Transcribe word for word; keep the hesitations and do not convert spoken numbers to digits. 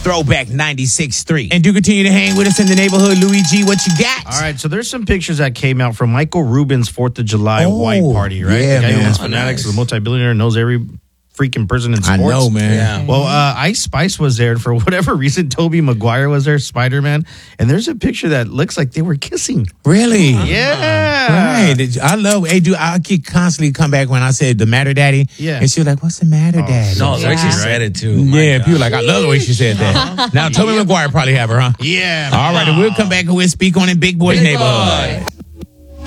Throwback ninety-six point three. And do continue to hang with us in the neighborhood. Louis G, what you got? All right, so there's some pictures that came out from Michael Rubin's fourth of July Oh, white party, right? yeah, the guy man. who owns Oh, Fanatics, nice. is a multi-billionaire, knows every freaking person in sports. I know, man. Yeah. Well, uh, Ice Spice was there, and for whatever reason, Tobey Maguire was there, Spider-Man, and there's a picture that looks like they were kissing. Really? Yeah. Right. I love, hey, dude, I keep constantly come back when I said the matter, daddy. Yeah. And she was like, what's the matter, daddy? No, the way she Yeah. said it too. My Yeah, God. people like, I love the way she said that. Now, Tobey Maguire probably have her, huh? Yeah. All right, and we'll come back and we'll speak on it, Big Boy's Neighborhood.